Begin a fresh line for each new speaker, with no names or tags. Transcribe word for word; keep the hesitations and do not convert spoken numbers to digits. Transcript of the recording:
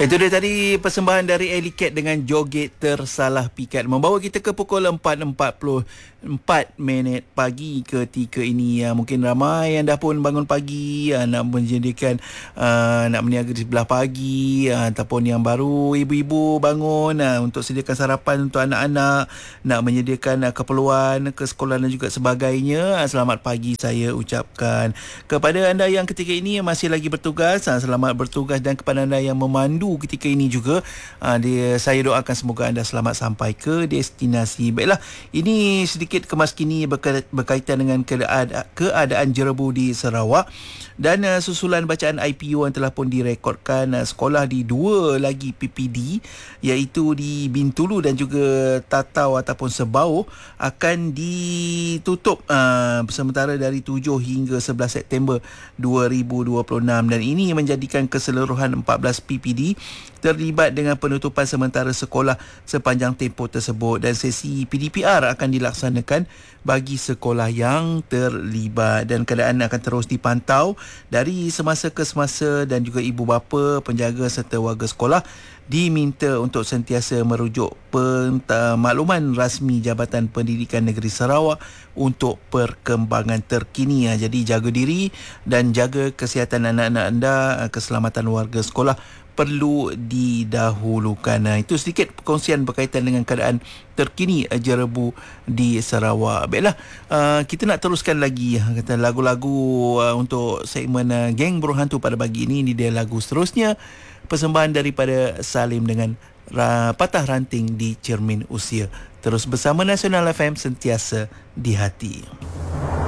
Itu dia tadi persembahan dari Ellie Cat dengan Joget Tersalah Pikat, membawa kita ke pukul empat empat puluh empat minit pagi ketika ini. Ya, mungkin ramai yang dah pun bangun pagi, ya, nak menjadikan uh, nak meniaga di sebelah pagi, uh, ataupun yang baru ibu-ibu bangun uh, untuk sediakan sarapan untuk anak-anak, nak menyediakan uh, keperluan ke sekolah dan juga sebagainya. Uh, selamat pagi saya ucapkan kepada anda yang ketika ini masih lagi bertugas. Uh, selamat bertugas, dan kepada anda yang memandu ketika ini juga, uh, dia, saya doakan semoga anda selamat sampai ke destinasi. Baiklah, ini sedikit kemas kini berka- berkaitan dengan keadaan, keadaan jerebu di Sarawak, dan uh, susulan bacaan I P U yang telah pun direkodkan uh, sekolah di dua lagi P P D, iaitu di Bintulu dan juga Tatau ataupun Sebau, akan ditutup uh, sementara dari tujuh hingga sebelas September dua ribu dua puluh enam, dan ini menjadikan keseluruhan empat belas P P D terlibat dengan penutupan sementara sekolah sepanjang tempoh tersebut, dan sesi P D P R akan dilaksanakan bagi sekolah yang terlibat, dan keadaan akan terus dipantau dari semasa ke semasa, dan juga ibu bapa, penjaga serta warga sekolah diminta untuk sentiasa merujuk penta- makluman rasmi Jabatan Pendidikan Negeri Sarawak untuk perkembangan terkini. Jadi jaga diri dan jaga kesihatan anak-anak anda, keselamatan warga sekolah perlu didahulukan. Nah, itu sedikit perkongsian berkaitan dengan keadaan terkini jerebu di Sarawak. Baiklah, uh, kita nak teruskan lagi kata lagu-lagu uh, untuk segmen uh, Geng Burung Hantu pada pagi ini. Ini dia lagu seterusnya, persembahan daripada Salim dengan ra, Patah Ranting di Cermin Usia. Terus bersama Nasional F M, sentiasa di hati.